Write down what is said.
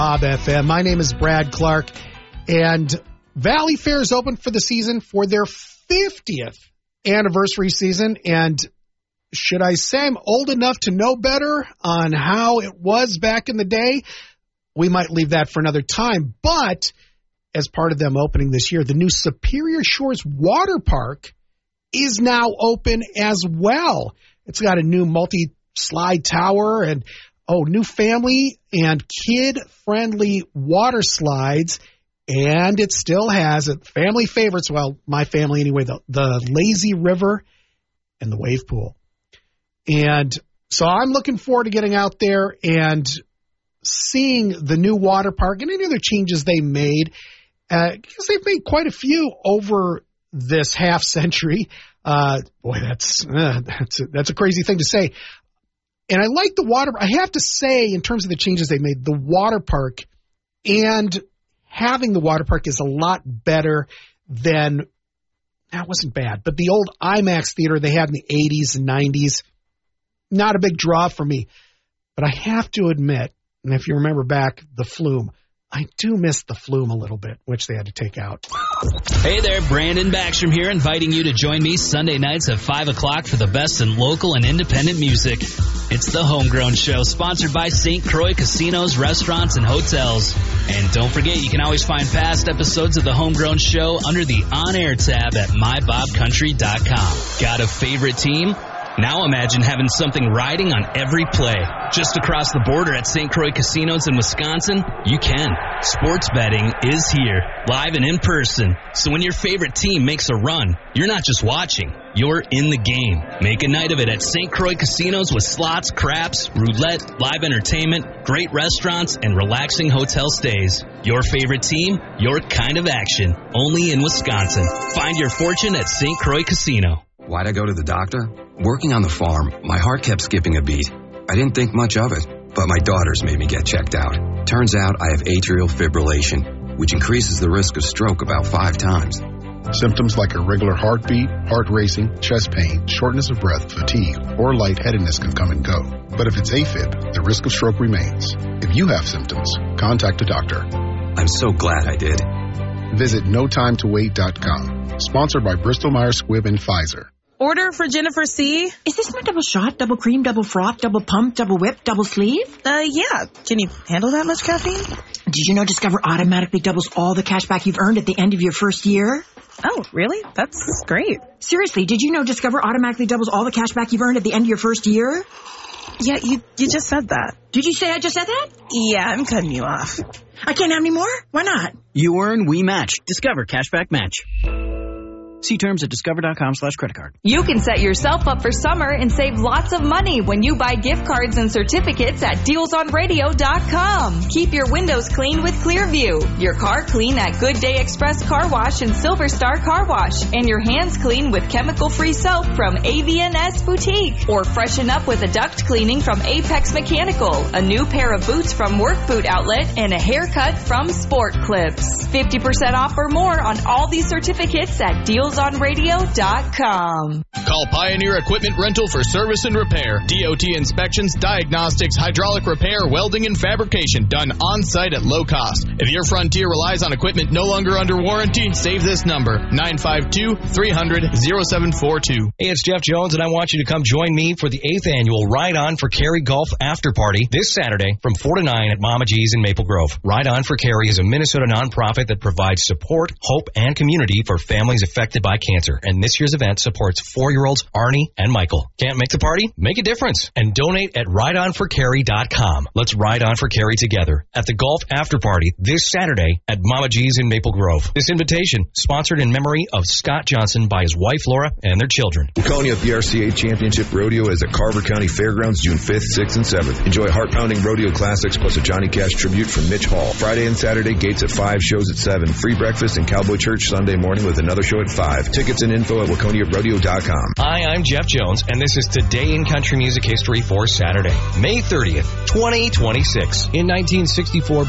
Bob FM. My name is Brad Clark, and Valley Fair is open for the season for their 50th anniversary season. And should I say I'm old enough to know better on how it was back in the day? We might leave that for another time. But as part of them opening this year, the new Superior Shores Water Park is now open as well. It's got a new multi-slide tower and new family and kid-friendly water slides. And it still has family favorites, well, my family anyway, the lazy river and the wave pool. And so I'm looking forward to getting out there and seeing the new water park and any other changes they made, because they've made quite a few over this half century. Boy, that's a crazy thing to say. And I like the water. I have to say, in terms of the changes they made, the water park and having the water park is a lot better than, that wasn't bad, but the old IMAX theater they had in the 80s and 90s, not a big draw for me. But I have to admit, and if you remember back, the Flume, I do miss the Flume a little bit, which they had to take out. Hey there, Brandon Backstrom here, inviting you to join me Sunday nights at 5 o'clock for the best in local and independent music. It's the Homegrown Show, sponsored by St. Croix Casinos, Restaurants, and Hotels. And don't forget, you can always find past episodes of the Homegrown Show under the On Air tab at mybobcountry.com. Got a favorite team? Now imagine having something riding on every play. Just across the border at St. Croix Casinos in Wisconsin, you can. Sports betting is here, live and in person. So when your favorite team makes a run, you're not just watching, you're in the game. Make a night of it at St. Croix Casinos with slots, craps, roulette, live entertainment, great restaurants, and relaxing hotel stays. Your favorite team, your kind of action. Only in Wisconsin. Find your fortune at St. Croix Casino. Why'd I go to the doctor? Working on the farm, my heart kept skipping a beat. I didn't think much of it, but my daughters made me get checked out. Turns out I have atrial fibrillation, which increases the risk of stroke about 5 times. Symptoms like irregular heartbeat, heart racing, chest pain, shortness of breath, fatigue, or lightheadedness can come and go. But if it's AFib, the risk of stroke remains. If you have symptoms, contact a doctor. I'm so glad I did. Visit notimetowait.com. Sponsored by Bristol-Myers Squibb and Pfizer. Order for Jennifer C. Is this my double shot, double cream, double froth, double pump, double whip, double sleeve? Yeah. Can you handle that much caffeine? Did you know Discover automatically doubles all the cash back you've earned at the end of your first year? Oh, really? That's great. Seriously, did you know Discover automatically doubles all the cash back you've earned at the end of your first year? Yeah, you just said that. Did you say I just said that? Yeah, I'm cutting you off. I can't have any more? Why not? You earn, we match. Discover Cashback Match. See terms at discover.com/creditcard. You can set yourself up for summer and save lots of money when you buy gift cards and certificates at dealsonradio.com. Keep your windows clean with Clearview, your car clean at Good Day Express Car Wash and Silver Star Car Wash, and your hands clean with chemical-free soap from AVNS Boutique. Or freshen up with a duct cleaning from Apex Mechanical, a new pair of boots from Work Boot Outlet, and a haircut from Sport Clips. 50% off or more on all these certificates at dealsonradio.com. Call Pioneer Equipment Rental for service and repair, DOT inspections, diagnostics, hydraulic repair, welding, and fabrication done on-site at low cost. If your Frontier relies on equipment no longer under warranty, save this number, 952-300-0742. Hey, it's Jeff Jones, and I want you to come join me for the 8th annual Ride On for Carrie Golf After Party this Saturday from 4 to 9 at Mama G's in Maple Grove. Ride On for Carrie is a Minnesota nonprofit that provides support, hope, and community for families affected by cancer. And this year's event supports 4-year-olds Arnie and Michael. Can't make the party? Make a difference. And donate at rideonforcarrie.com. Let's ride on for Carrie together at the Golf After Party this Saturday at Mama G's in Maple Grove. This invitation sponsored in memory of Scott Johnson by his wife Laura and their children. Waconia PRCA Championship Rodeo is at Carver County Fairgrounds June 5th, 6th, and 7th. Enjoy heart-pounding rodeo classics plus a Johnny Cash tribute from Mitch Hall. Friday and Saturday, gates at 5, shows at 7. Free breakfast and Cowboy Church Sunday morning with another show at 5. Tickets and info at WaconiaRodeo.com. Hi, I'm Jeff Jones, and this is Today in Country Music History for Saturday, May 30th, 2026. In 1964,